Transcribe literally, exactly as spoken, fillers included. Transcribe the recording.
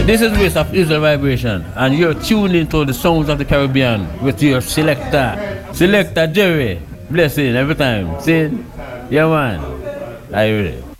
This is Waste of Israel Vibration, and you're tuned into the sounds of the Caribbean with your selector, Selector Jerry. Blessing every time. See? Yeah, man. Are you ready?